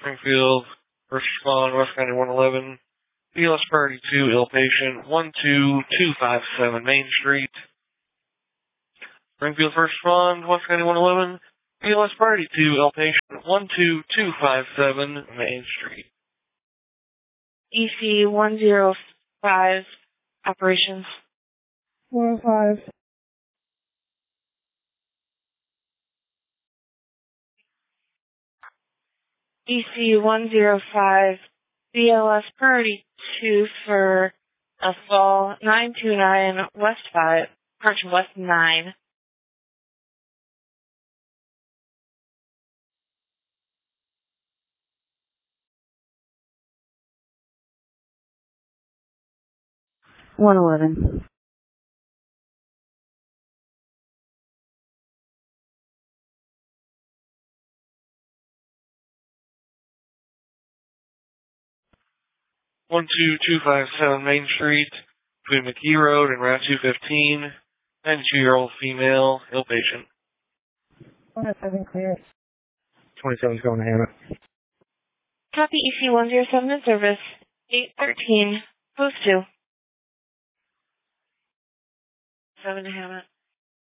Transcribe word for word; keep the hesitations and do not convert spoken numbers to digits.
Springfield, first respond, West County one eleven, B L S Priority two, ill patient, one two two five seven Main Street. Springfield, first respond, West County one eleven, B L S Priority two, ill patient, one two two five seven Main Street. E C one zero five, operations. one oh five. E C one zero five, B L S Priority two for a fall nine two nine West five, correction, West nine. one eleven. one two two five seven Main Street, between McKee Road and Route two fifteen, ninety-two-year-old female, ill patient. one oh seven clear. twenty-seven's going to Hannah. Copy E C one zero seven in service, eight thirteen, post two. seven to Hammett.